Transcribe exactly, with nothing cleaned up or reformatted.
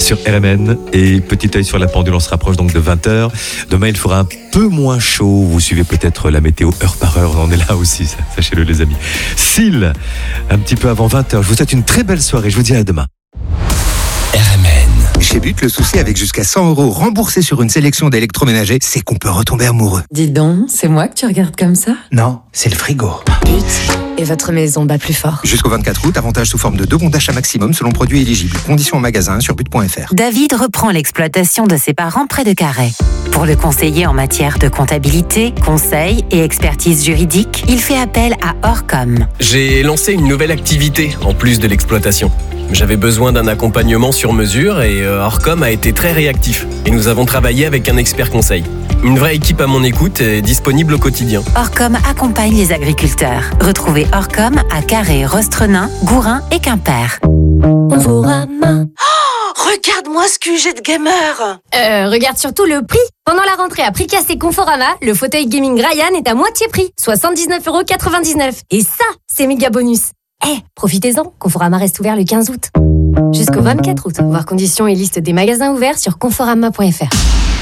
sur R M N. Et petit œil sur la pendule, on se rapproche donc de vingt heures. Demain, il fera un peu moins chaud. Vous suivez peut-être la météo heure par heure. On en est là aussi, sachez-le les amis. Syl, un petit peu avant vingt heures. Je vous souhaite une très belle soirée. Je vous dis à demain. R M N. Chez But, le souci avec jusqu'à cent euros remboursés sur une sélection d'électroménagers, c'est qu'on peut retomber amoureux. Dis donc, c'est moi que tu regardes comme ça? Non, c'est le frigo. But. Et votre maison bat plus fort. Jusqu'au vingt-quatre août, avantage sous forme de deux bons d'achat maximum selon produit éligible. Conditions en magasin sur but point f r. David reprend l'exploitation de ses parents près de Carhaix. Pour le conseiller en matière de comptabilité, conseil et expertise juridique, il fait appel à Orcom. J'ai lancé une nouvelle activité en plus de l'exploitation. J'avais besoin d'un accompagnement sur mesure et Orcom a été très réactif. Et nous avons travaillé avec un expert conseil. Une vraie équipe à mon écoute est disponible au quotidien. Orcom accompagne les agriculteurs. Retrouvez Orcom à Carhaix, Rostrenain, Gourin et Quimper. Conforama. Oh, regarde-moi ce Q G de gamer. Euh, regarde surtout le prix. Pendant la rentrée à Prix Cassé Conforama, le fauteuil gaming Ryan est à moitié prix, soixante-dix-neuf euros quatre-vingt-dix-neuf. Et ça, c'est méga bonus. Eh, hey, profitez-en, Conforama reste ouvert le quinze août. Jusqu'au vingt-quatre août. Voir conditions et liste des magasins ouverts sur conforama point f r.